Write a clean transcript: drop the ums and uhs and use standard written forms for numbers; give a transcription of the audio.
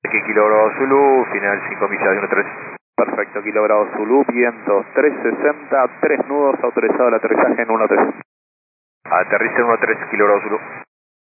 Aquí Kilo Bravo Zulu, final 5 millas de 13. Perfecto, Kilo Bravo Zulu, vientos 360, 3 nudos, autorizado el aterrizaje en 13. Aterriza en 13, Kilo Bravo Zulu.